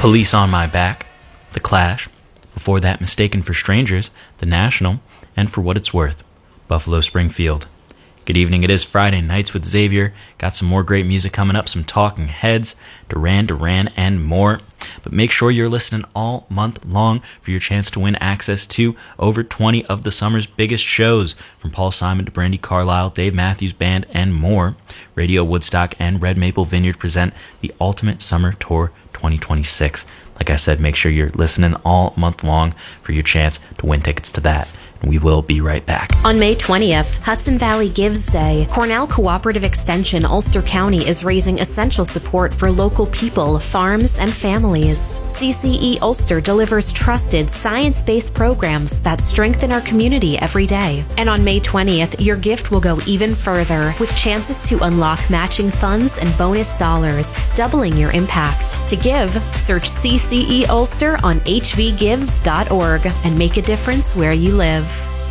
Police on My Back, The Clash. Before that, Mistaken for Strangers, The National, and For What It's Worth, Buffalo Springfield. Good evening, it is Friday Nights with Xavier. Got some more great music coming up, some Talking Heads, Duran Duran, and more. But make sure you're listening all month long for your chance to win access to over 20 of the summer's biggest shows, from Paul Simon to Brandy Carlisle, Dave Matthews Band, and more. Radio Woodstock and Red Maple Vineyard present the Ultimate Summer Tour 2026. Like I said, make sure you're listening all month long for your chance to win tickets to that. We will be right back. On May 20th, Hudson Valley Gives Day, Cornell Cooperative Extension Ulster County is raising essential support for local people, farms, and families. CCE Ulster delivers trusted, science-based programs that strengthen our community every day. And on May 20th, your gift will go even further, with chances to unlock matching funds and bonus dollars, doubling your impact. To give, search CCE Ulster on hvgives.org and make a difference where you live.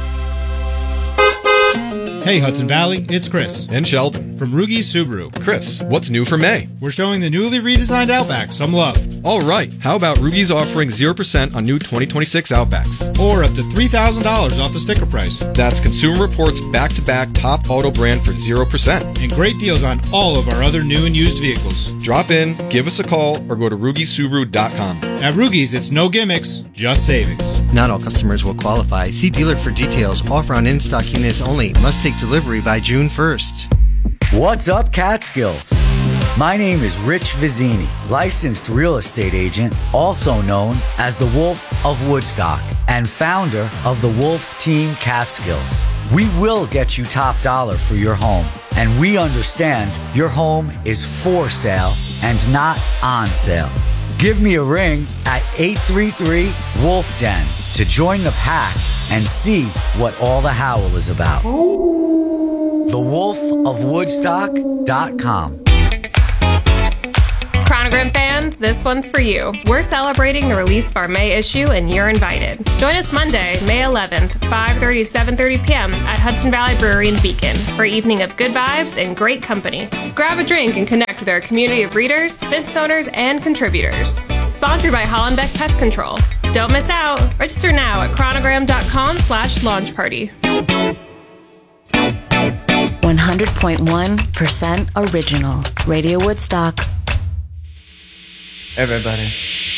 Hey Hudson Valley, it's Chris. And Sheldon. From Rugi's Subaru. Chris, what's new for May? We're showing the newly redesigned Outback some love. All right, how about Rugi's offering 0% on new 2026 Outbacks? Or up to $3,000 off the sticker price. That's Consumer Reports back-to-back top auto brand for 0%. And great deals on all of our other new and used vehicles. Drop in, give us a call, or go to RugiSubaru.com. At Rugi's, it's no gimmicks, just savings. Not all customers will qualify. See dealer for details. Offer on in-stock units only. Must take delivery by June 1st. What's up, Catskills? My name is Rich Vizzini, licensed real estate agent, also known as the Wolf of Woodstock, and founder of the Wolf Team Catskills. We will get you top dollar for your home, and we understand your home is for sale and not on sale. Give me a ring at 833-WOLF-DEN to join the pack and see what all the howl is about. TheWolfOfWoodstock.com. Chronogram fans, this one's for you. We're celebrating the release of our May issue, and you're invited. Join us Monday, May 11th, 5:30 to 7:30 p.m. at Hudson Valley Brewery in Beacon for an evening of good vibes and great company. Grab a drink and connect with our community of readers, business owners, and contributors. Sponsored by Hollenbeck Pest Control. Don't miss out. Register now at chronogram.com/launch party. 100.1% original. Radio Woodstock. Everybody,